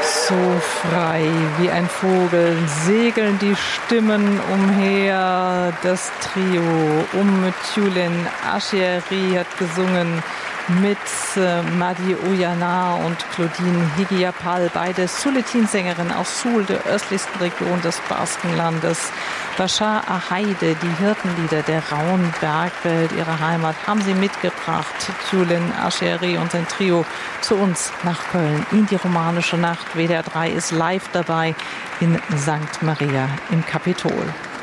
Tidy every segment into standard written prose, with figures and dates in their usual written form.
So frei wie ein Vogel segeln die Stimmen umher. Das Trio Tulen Asheri hat gesungen mit Madi Oyana und Claudine Higuiapal, beide Suletin-Sängerinnen aus Sul, der östlichsten Region des Baskenlandes. Bashar Ahaide, die Hirtenlieder der rauen Bergwelt ihrer Heimat, haben sie mitgebracht. Tulen Asheri und sein Trio zu uns nach Köln in die romanische Nacht. WDR 3 ist live dabei in St. Maria im Kapitol.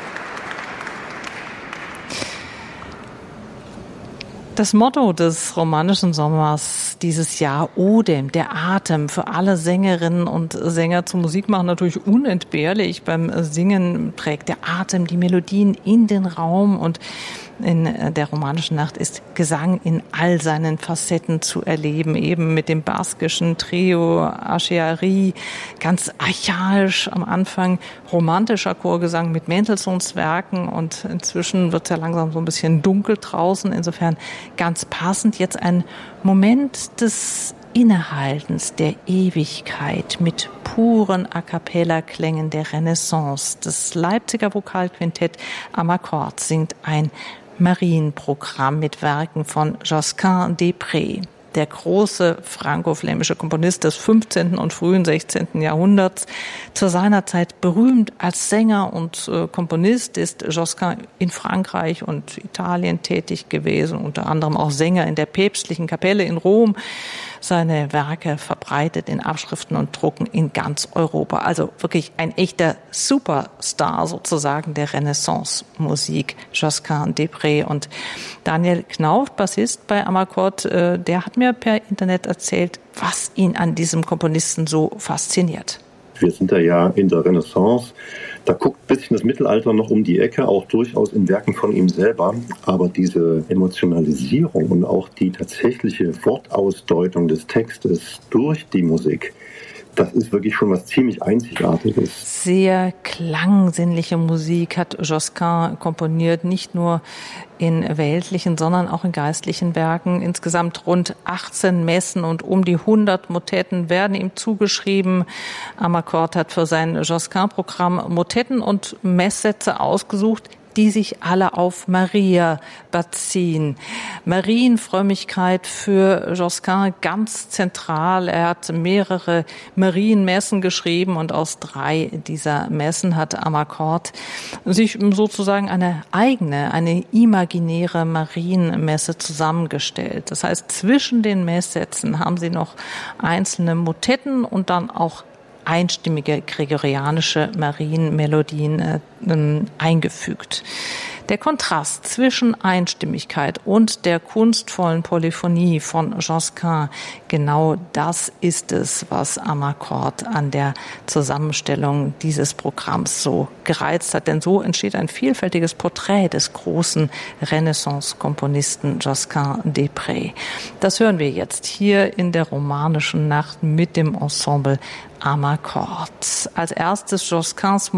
Das Motto des romanischen Sommers dieses Jahr, Odem, der Atem, für alle Sängerinnen und Sänger zum Musikmachen natürlich unentbehrlich. Beim Singen trägt der Atem die Melodien in den Raum, und in der romanischen Nacht ist Gesang in all seinen Facetten zu erleben, eben mit dem baskischen Trio Asheri, ganz archaisch am Anfang, romantischer Chorgesang mit Mendelssohns Werken, und inzwischen wird es ja langsam so ein bisschen dunkel draußen, insofern ganz passend jetzt ein Moment des Innehaltens, der Ewigkeit mit puren A-cappella-Klängen der Renaissance. Das Leipziger Vokalquintett Amakord singt ein Marienprogramm mit Werken von Josquin des Prez. Der große franco-flämische Komponist des 15. und frühen 16. Jahrhunderts, zu seiner Zeit berühmt als Sänger und Komponist, ist Josquin in Frankreich und Italien tätig gewesen, unter anderem auch Sänger in der päpstlichen Kapelle in Rom. Seine Werke verbreitet in Abschriften und Drucken in ganz Europa. Also wirklich ein echter Superstar sozusagen der Renaissance-Musik, Josquin des Prez. Und Daniel Knauf, Bassist bei Amakord, der hat mir per Internet erzählt, was ihn an diesem Komponisten so fasziniert. Wir sind ja in der Renaissance. Da guckt ein bisschen das Mittelalter noch um die Ecke, auch durchaus in Werken von ihm selber. Aber diese Emotionalisierung und auch die tatsächliche Wortausdeutung des Textes durch die Musik, das ist wirklich schon was ziemlich Einzigartiges. Sehr klangsinnliche Musik hat Josquin komponiert, nicht nur in weltlichen, sondern auch in geistlichen Werken. Insgesamt rund 18 Messen und um die 100 Motetten werden ihm zugeschrieben. Amakord hat für sein Josquin-Programm Motetten und Messsätze ausgesucht, die sich alle auf Maria beziehen. Marienfrömmigkeit für Josquin ganz zentral. Er hat mehrere Marienmessen geschrieben, und aus 3 dieser Messen hat Amakord sich sozusagen eine eigene, eine imaginäre Marienmesse zusammengestellt. Das heißt, zwischen den Messsätzen haben sie noch einzelne Motetten und dann auch einstimmige gregorianische Marienmelodien eingefügt. Der Kontrast zwischen Einstimmigkeit und der kunstvollen Polyphonie von Josquin, genau das ist es, was Amakord an der Zusammenstellung dieses Programms so gereizt hat. Denn so entsteht ein vielfältiges Porträt des großen Renaissance-Komponisten Josquin des Prez. Das hören wir jetzt hier in der romanischen Nacht mit dem Ensemble Amakord. Als erstes Josquins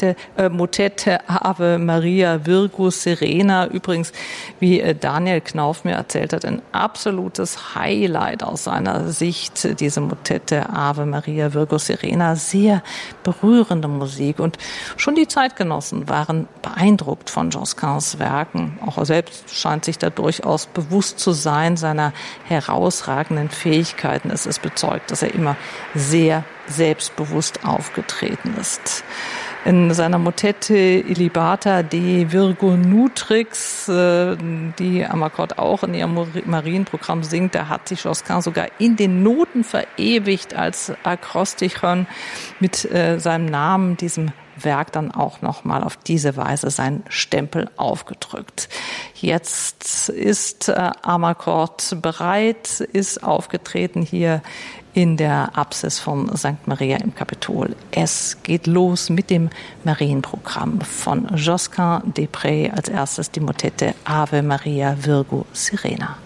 Motette Ave Maria Virgo Serena. Übrigens, wie Daniel Knauf mir erzählt hat, ein absolutes Highlight aus seiner Sicht, diese Motette Ave Maria Virgo Serena. Sehr berührende Musik, und schon die Zeitgenossen waren beeindruckt von Josquins Werken. Auch er selbst scheint sich da durchaus bewusst zu sein seiner herausragenden Fähigkeiten. Es ist bezeugt, dass er immer sehr selbstbewusst aufgetreten ist. In seiner Motette Ilibata de Virgo Nutrix, die Amakord auch in ihrem Marienprogramm singt, da hat sich Josquin sogar in den Noten verewigt als Akrostichon, mit seinem Namen, diesem Werk, dann auch nochmal auf diese Weise seinen Stempel aufgedrückt. Jetzt ist Amakord bereit, ist aufgetreten hier in der Apsis von St. Maria im Kapitol. Es geht los mit dem Marienprogramm von Josquin des Prez. Als erstes die Motette Ave Maria Virgo Serena.